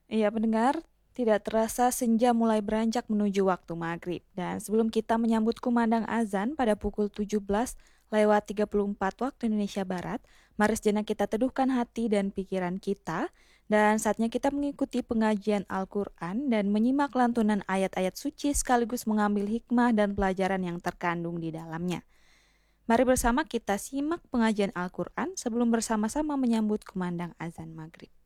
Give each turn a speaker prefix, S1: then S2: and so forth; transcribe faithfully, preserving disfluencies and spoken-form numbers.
S1: Iya pendengar, tidak terasa senja mulai beranjak menuju waktu maghrib. Dan sebelum kita menyambut kumandang azan pada pukul tujuh belas lewat tiga puluh empat waktu Indonesia Barat, mari sejenak kita teduhkan hati dan pikiran kita. Dan saatnya kita mengikuti pengajian Al-Quran dan menyimak lantunan ayat-ayat suci sekaligus mengambil hikmah dan pelajaran yang terkandung di dalamnya. Mari bersama kita simak pengajian Al-Quran sebelum bersama-sama menyambut kumandang azan maghrib.